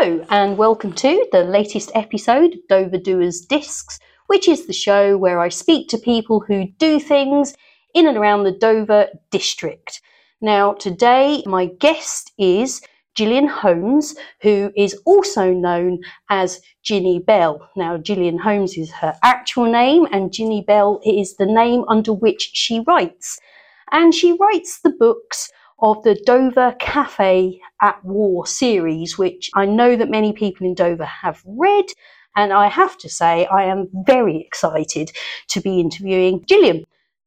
Hello and welcome to the latest episode of Dover Doers Discs, which is the show where I speak to people who do things in and around the Dover district. Now today my guest is Gillian Holmes, who is also known as Ginny Bell. Now Gillian Holmes is her actual name and Ginny Bell is the name under which she writes. And she writes the books of the Dover Cafe at War series, which I know that many people in Dover have read, and I have to say I am very excited to be interviewing Gillian.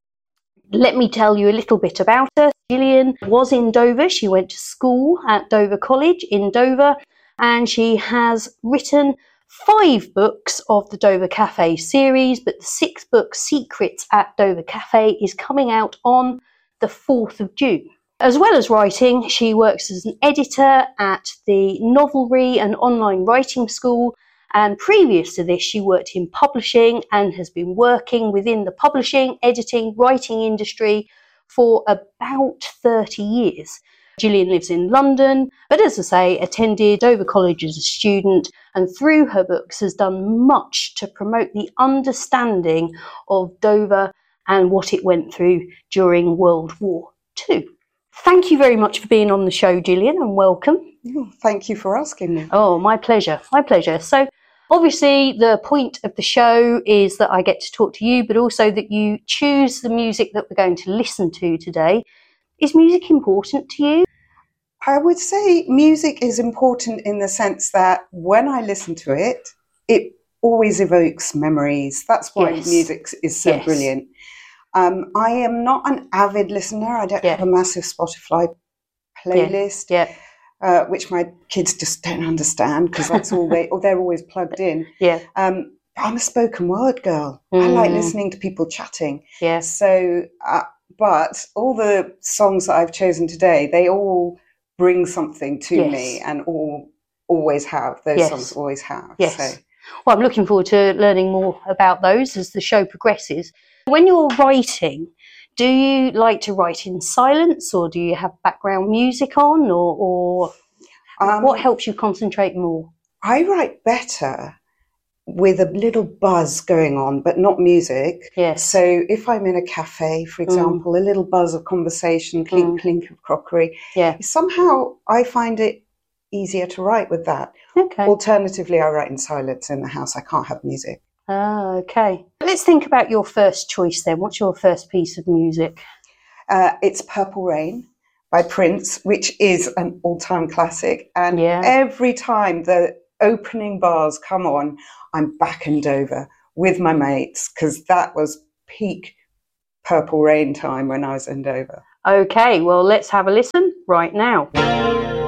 Let me tell you a little bit about her. Gillian was in Dover. She went to school at Dover College in Dover, and she has written 5 books of the Dover Cafe series, but the 6th book, Secrets at Dover Cafe, is coming out on the 4th of June. As well as writing, she works as an editor at the Novelry and Online Writing School, and previous to this she worked in publishing and has been working within the publishing, editing, writing industry for about 30 years. Gillian lives in London, but as I say, attended Dover College as a student, and through her books has done much to promote the understanding of Dover and what it went through during World War II. Thank you very much for being on the show, Gillian, and welcome. Thank you for asking me. Oh, my pleasure, my pleasure. So obviously the point of the show is that I get to talk to you, but also that you choose the music that we're going to listen to today. Is music important to you? I would say music is important in the sense that when I listen to it, it always evokes memories. That's why music is so brilliant. I am not an avid listener. I don't have a massive Spotify playlist, which my kids just don't understand because that's all they're always plugged in. I'm a spoken word girl. I like listening to people chatting. So, but all the songs that I've chosen today, they all bring something to me, and always have. Those songs always have. So. Well, I'm looking forward to learning more about those as the show progresses. When you're writing, do you like to write in silence, or do you have background music on, or what helps you concentrate more? I write better with a little buzz going on, but not music. So if I'm in a cafe, for example, a little buzz of conversation, clink, clink of crockery, somehow I find it easier to write with that. Alternatively, I write in silence in the house. I can't have music. Okay. Let's think about your first choice then. What's your first piece of music? It's Purple Rain by Prince, which is an all-time classic. And every time the opening bars come on, I'm back in Dover with my mates, because that was peak Purple Rain time when I was in Dover. Okay, well, let's have a listen right now.